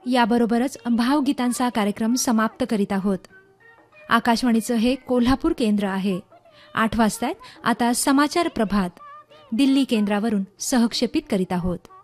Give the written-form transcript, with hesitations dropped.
याबरोबरच भावगीतांचा कार्यक्रम समाप्त करीत आहोत. आकाशवाणीचं हे कोल्हापूर केंद्र आहे. 8 वाजतायत. आता समाचार प्रभात दिल्ली केंद्रावरून सहक्षेपित करीत आहोत.